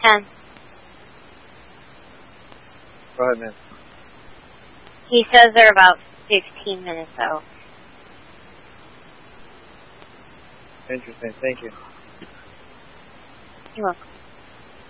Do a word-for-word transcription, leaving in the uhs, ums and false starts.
ten. Go ahead, man. He says they're about fifteen minutes out. Interesting. Thank you. You're welcome.